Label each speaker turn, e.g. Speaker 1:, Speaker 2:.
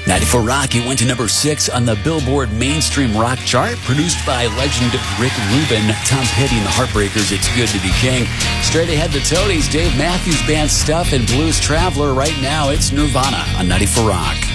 Speaker 1: 94 Rock, it went to number 6 on the Billboard Mainstream Rock chart, produced by legend Rick Rubin, Tom Petty and the Heartbreakers. It's Good to Be King. Straight ahead, the Toadies, Dave Matthews Band Stuff, and Blues Traveler. Right now, it's Nirvana on 94 Rock.